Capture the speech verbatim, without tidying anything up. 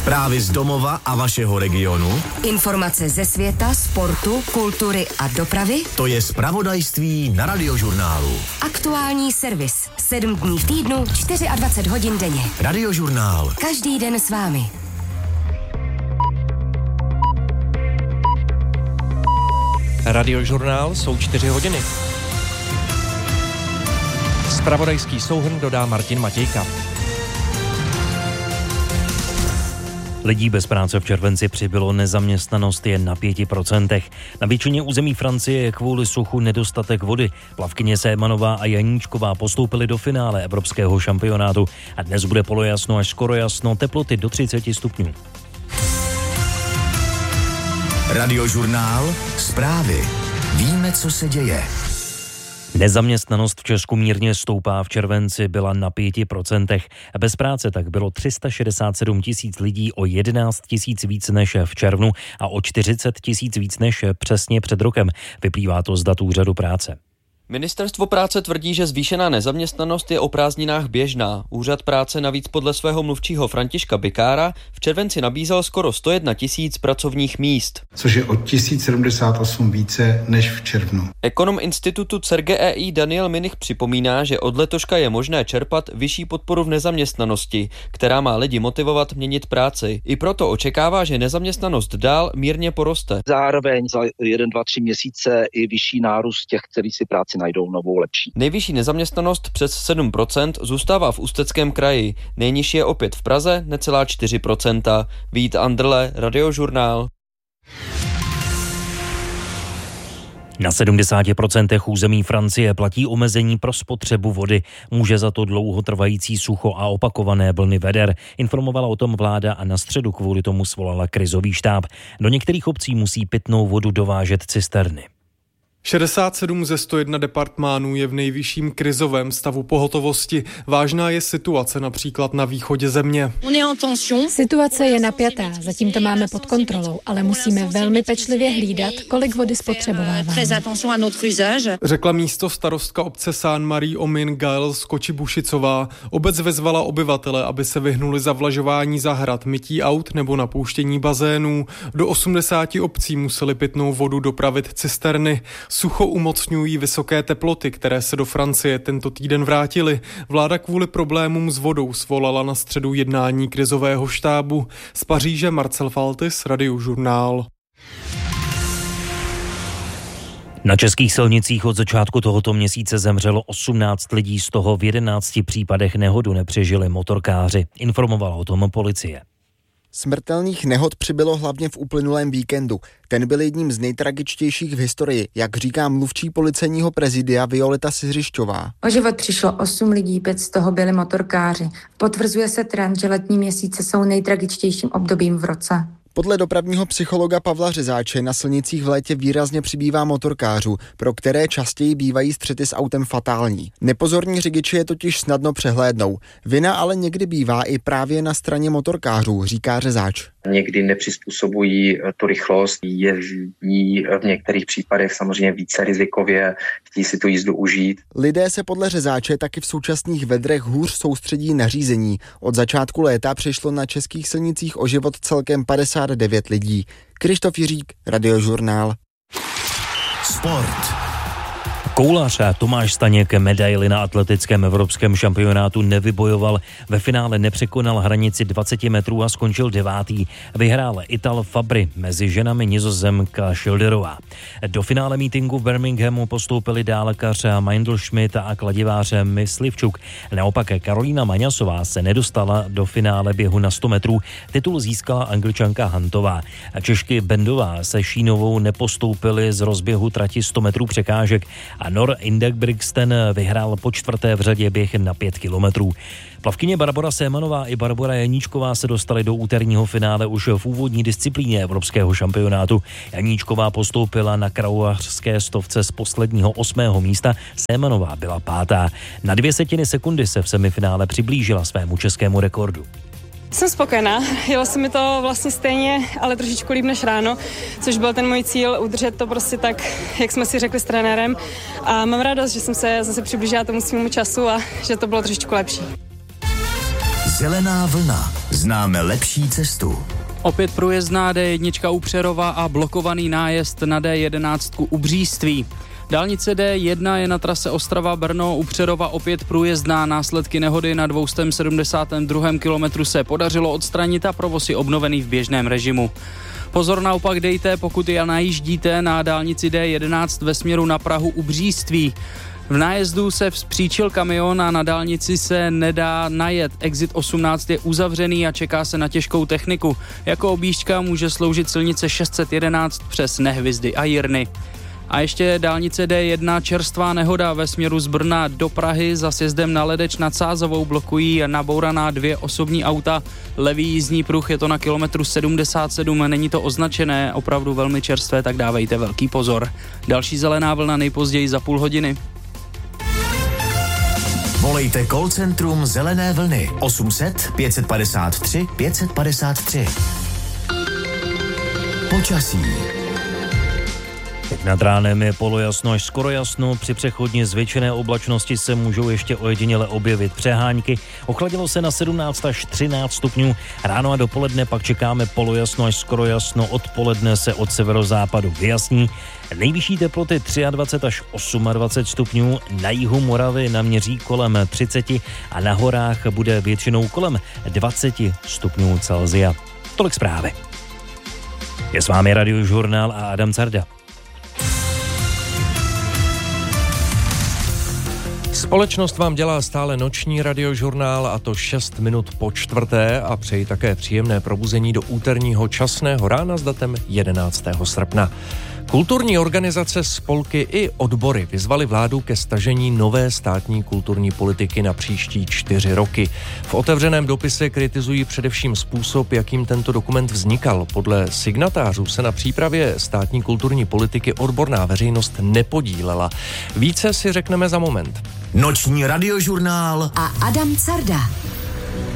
Zprávy z domova a vašeho regionu. Informace ze světa, sportu, kultury a dopravy. To je zpravodajství na Radiožurnálu. Aktuální servis. Sedm dní v týdnu, dvacet čtyři hodin denně. Radiožurnál. Každý den s vámi. Radiožurnál, jsou čtyři hodiny. Zpravodajský souhrn dodá Martin Matějka. Lidí bez práce v červenci přibylo, nezaměstnanost je na pěti procentech. Na většině území Francie je kvůli suchu nedostatek vody. Plavkyně Sémanová a Janíčková postoupily do finále evropského šampionátu a dnes bude polojasno až skoro jasno, teploty do třicet stupňů. Radiožurnál, zprávy. Víme, co se děje. Nezaměstnanost v Česku mírně stoupá, v červenci byla na pěti procentech. Bez práce tak bylo tři sta šedesát sedm tisíc lidí, o jedenáct tisíc víc než v červnu a o čtyřicet tisíc víc než přesně před rokem. Vyplývá to z dat Úřadu práce. Ministerstvo práce tvrdí, že zvýšená nezaměstnanost je o prázdninách běžná. Úřad práce navíc podle svého mluvčího Františka Bikára v červenci nabízel skoro sto jedna tisíc pracovních míst. Což je o tisíc sedmdesát osm více než v červnu. Ekonom institutu C E R G E I Daniel Minich připomíná, že od letoška je možné čerpat vyšší podporu v nezaměstnanosti, která má lidi motivovat měnit práci. I proto očekává, že nezaměstnanost dál mírně poroste. Zároveň za jeden, dva, tři měsíce i vyšší nárůst těch, kteří si práci najdou novou lepší. Nejvyšší nezaměstnanost přes sedm procent zůstává v Ústeckém kraji. Nejnižší je opět v Praze, necelá čtyři procenta. Vít Andrle, Radiožurnál. Na sedmdesáti procentech území Francie platí omezení pro spotřebu vody. Může za to dlouhotrvající sucho a opakované vlny veder. Informovala o tom vláda a na středu kvůli tomu svolala krizový štáb. Do některých obcí musí pitnou vodu dovážet cisterny. šedesát sedm ze sto jedna departmánů je v nejvyšším krizovém stavu pohotovosti. Vážná je situace například na východě země. Situace je napjatá, zatím to máme pod kontrolou, ale musíme velmi pečlivě hlídat, kolik vody spotřebováváme. Řekla místo starostka obce Saint-Marie-aux-Mines Gaëlle Skočibušicová. Obec vezvala obyvatele, aby se vyhnuli zavlažování zahrad, mytí aut nebo napouštění bazénů. Do osmdesáti obcí museli pitnou vodu dopravit cisterny. Sucho umocňují vysoké teploty, které se do Francie tento týden vrátily. Vláda kvůli problémům s vodou svolala na středu jednání krizového štábu. Z Paříže Marcel Faltis, Radiožurnál. Na českých silnicích od začátku tohoto měsíce zemřelo osmnáct lidí, z toho v jedenácti případech nehodu nepřežili motorkáři. Informovala o tom policie. Smrtelných nehod přibylo hlavně v uplynulém víkendu. Ten byl jedním z nejtragičtějších v historii, jak říká mluvčí policejního prezidia Violeta Siřišťová. O život přišlo osm lidí, pět z toho byli motorkáři. Potvrzuje se trend, že letní měsíce jsou nejtragičtějším obdobím v roce. Podle dopravního psychologa Pavla Řezáče na silnicích v létě výrazně přibývá motorkářů, pro které častěji bývají střety s autem fatální. Nepozorní řidiči je totiž snadno přehlédnou. Vina ale někdy bývá i právě na straně motorkářů, říká Řezáč. Někdy nepřizpůsobují tu rychlost, jezdí v některých případech samozřejmě více rizikově, chtějí si tu jízdu užít. Lidé se podle Řezáče taky v současných vedrech hůř soustředí na řízení. Od začátku léta přišlo na českých silnicích o život celkem padesát devět lidí. Krištof Jiřík, Radiožurnál. Sport. Koulař Tomáš Staněk medaili na atletickém evropském šampionátu nevybojoval. Ve finále nepřekonal hranici dvacet metrů a skončil devátý. Vyhrál Ital Fabry, mezi ženami Nizozemka Schilderová. Do finále mítinku v Birminghamu postoupili dálkař Meindl-Schmidt a kladivář Myslivčuk. Naopak Karolína Maňasová se nedostala do finále běhu na sto metrů. Titul získala Angličanka Hantová. Češky Bendová se Šínovou nepostoupili z rozběhu trati sto metrů překážek a Nor Ingebrigtsen vyhrál po čtvrté v řadě běh na pět kilometrů. Plavkyně Barbora Sémanová i Barbora Janíčková se dostaly do úterního finále už v úvodní disciplíně evropského šampionátu. Janíčková postoupila na kraulařské stovce z posledního osmého místa, Sémanová byla pátá. Na dvě setiny sekundy se v semifinále přiblížila svému českému rekordu. Jsem spokojená, jelo se mi to vlastně stejně, ale trošičku líp než ráno, což byl ten můj cíl, udržet to prostě tak, jak jsme si řekli s trenérem. A mám radost, že jsem se zase přiblížila tomu svému času a že to bylo trošičku lepší. Zelená vlna. Známe lepší cestu. Opět průjezdná D jedna u Přerova a blokovaný nájezd na D jedenáct u Bříství. Dálnice D jedna je na trase Ostrava-Brno u Přerova opět průjezdná. Následky nehody na dvě stě sedmdesátém druhém kilometru se podařilo odstranit a provoz je obnovený v běžném režimu. Pozor naopak dejte, pokud je najíždíte na dálnici D jedenáct ve směru na Prahu u Bříství. V nájezdu se vzpříčil kamion a na dálnici se nedá najet. Exit osmnáct je uzavřený a čeká se na těžkou techniku. Jako objížďka může sloužit silnice šest set jedenáct přes Nehvizdy a Jirny. A ještě dálnice D jedna, čerstvá nehoda ve směru z Brna do Prahy. Za sjezdem na Ledeč nad Sázavou blokují nabouraná dvě osobní auta. Levý jízdní pruh, je to na kilometru sedmdesát sedm, není to označené, opravdu velmi čerstvé, tak dávejte velký pozor. Další zelená vlna nejpozději za půl hodiny. Volejte call centrum Zelené vlny osm set pět padesát tři pět padesát tři. Počasí. Nad ránem je polojasno až skoro jasno, při přechodně zvětšené oblačnosti se můžou ještě ojediněle objevit přehánky. Ochladilo se na sedmnáct až třináct stupňů, ráno a dopoledne pak čekáme polojasno až skoro jasno, odpoledne se od severozápadu vyjasní. Nejvyšší teploty dvacet tři až dvacet osm stupňů, na jihu Moravy naměří kolem třicet a na horách bude většinou kolem dvacet stupňů Celsia. Tolik zprávy. Je s vámi Radiožurnál a Adam Carda. Společnost vám dělá stále noční Radiožurnál, a to šest minut po čtvrté, a přeji také příjemné probuzení do úterního časného rána s datem jedenáctého srpna. Kulturní organizace, spolky i odbory vyzvali vládu ke stažení nové státní kulturní politiky na příští čtyři roky. V otevřeném dopise kritizují především způsob, jakým tento dokument vznikal. Podle signatářů se na přípravě státní kulturní politiky odborná veřejnost nepodílela. Více si řekneme za moment. Noční Radiožurnál a Adam Carda.